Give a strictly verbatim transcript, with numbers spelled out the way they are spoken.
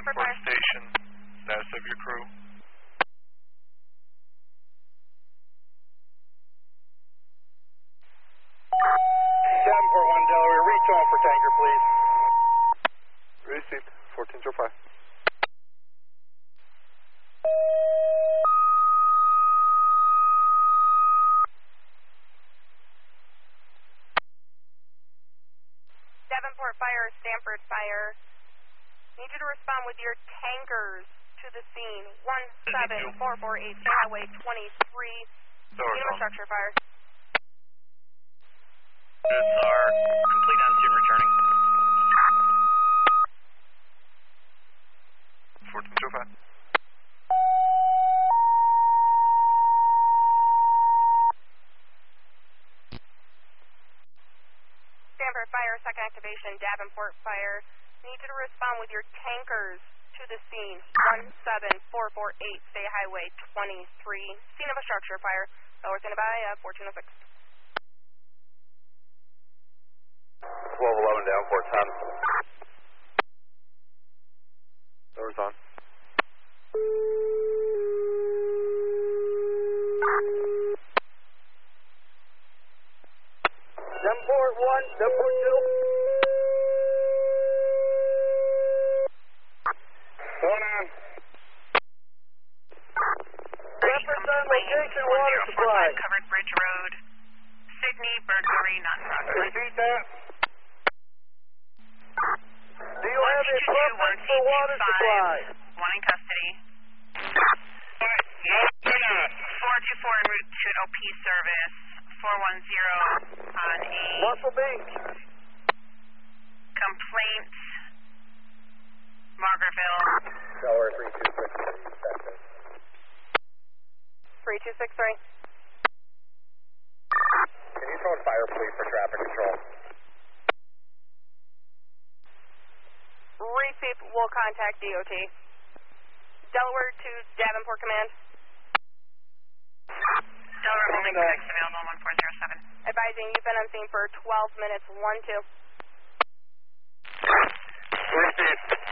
Port Station, status of your crew. seven four one Delaware, reach on for tanker, please. Received, fourteen oh five. Davenport Fire, Stanford Fire. Need you to respond with your tankers to the scene. one seven four four eight, Highway twenty-three. Scene of a structure fire. Units are complete on scene returning. fourteen oh five. Stanford Fire, second activation, Davenport Fire. Need you to respond with your tankers to the scene. one seven four four eight, State Highway twenty-three. Scene of a structure fire. Lower Santa Bahia, fourteen oh six. twelve eleven Davenport ten. Doors on. Davenport one, Davenport two. One on. Jefferson, location water supply. Covered Bridge Road, Sydney, burglary, not in progress. Repeat that. Do you have a preference for water supply? One in custody. No, you're not. four two four en route to an O P service. four one zero on a Muscle Beach. complaint. Margaretville. Delaware three two six three. three two six three. Can you code fire, please, for traffic control? Receive, will contact D O T. Delaware to Davenport Command. Delaware holding six available one four zero seven. Advising you've been on scene for twelve minutes, one two. Receive.